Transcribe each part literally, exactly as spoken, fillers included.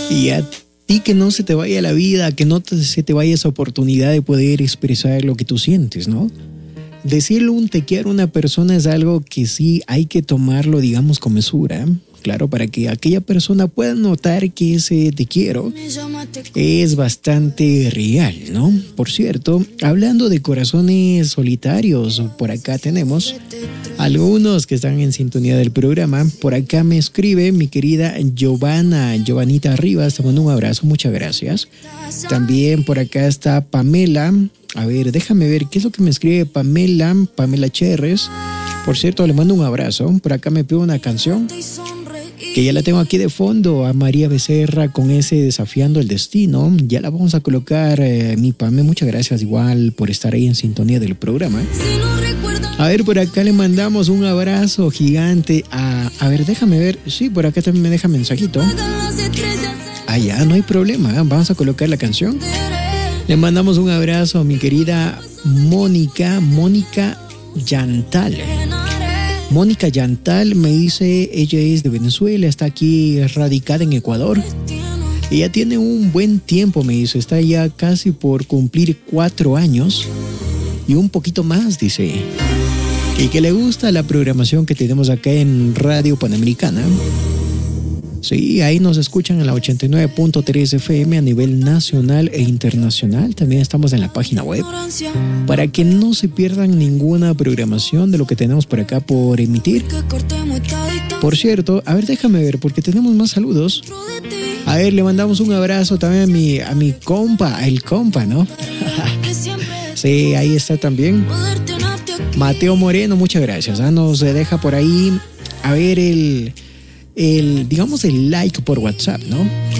Y a ti que no se te vaya la vida, que no te, se te vaya esa oportunidad de poder expresar lo que tú sientes, ¿no? Decirle un te quiero a una persona es algo que sí hay que tomarlo, digamos, con mesura. Claro, para que aquella persona pueda notar que ese te quiero es bastante real, ¿no? Por cierto, hablando de corazones solitarios, por acá tenemos algunos que están en sintonía del programa. Por acá me escribe mi querida Giovanna, Giovanita Rivas, te mando un abrazo, muchas gracias. También por acá está Pamela. A ver, déjame ver qué es lo que me escribe Pamela, Pamela Cherres. Por cierto, le mando un abrazo. Por acá me pide una canción que ya la tengo aquí de fondo, a María Becerra con ese Desafiando el Destino. Ya la vamos a colocar, eh, mi Pame, muchas gracias igual por estar ahí en sintonía del programa. A ver, por acá le mandamos un abrazo gigante a... A ver, déjame ver. Sí, por acá también me deja mensajito. Ah, ya, no hay problema. Vamos a colocar la canción. Le mandamos un abrazo a mi querida Mónica, Mónica Yantal. Mónica Yantal me dice, ella es de Venezuela, está aquí radicada en Ecuador. Ella tiene un buen tiempo, me dice, está ya casi por cumplir cuatro años y un poquito más, dice. Y que le gusta la programación que tenemos acá en Radio Panamericana. Sí, ahí nos escuchan en la ochenta y nueve punto tres F M a nivel nacional e internacional. También estamos en la página web para que no se pierdan ninguna programación de lo que tenemos por acá por emitir. Por cierto, a ver, déjame ver porque tenemos más saludos. A ver, le mandamos un abrazo también a mi, a mi compa, el compa, ¿no? Sí, ahí está también. Mateo Moreno, muchas gracias. ¿eh? Nos deja por ahí, a ver, el... el, digamos, el like por WhatsApp, ¿no?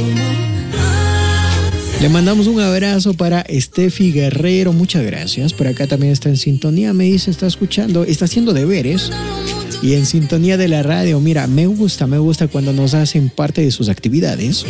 Le mandamos un abrazo para Steffi Guerrero, muchas gracias. Por acá también está en sintonía, me dice, está escuchando, está haciendo deberes y en sintonía de la radio. Mira, me gusta, me gusta cuando nos hacen parte de sus actividades.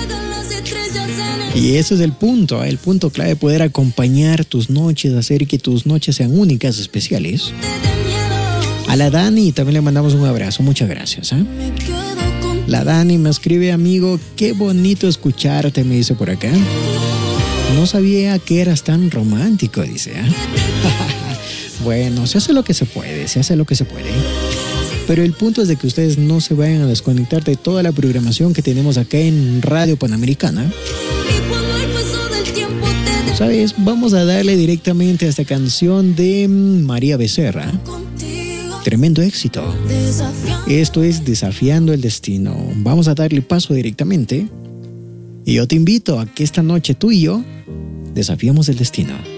Y ese es el punto, el punto clave, poder acompañar tus noches, hacer que tus noches sean únicas, especiales. A la Dani también le mandamos un abrazo, muchas gracias. ¿eh? La Dani me escribe, amigo, qué bonito escucharte, me dice por acá. No sabía que eras tan romántico, dice. ¿eh? Bueno, se hace lo que se puede, se hace lo que se puede. Pero el punto es de que ustedes no se vayan a desconectar de toda la programación que tenemos acá en Radio Panamericana. ¿Sabes? Vamos a darle directamente a esta canción de María Becerra. Tremendo éxito. Esto es Desafiando el Destino. Vamos a darle paso directamente. Y yo te invito a que esta noche tú y yo desafiamos el destino.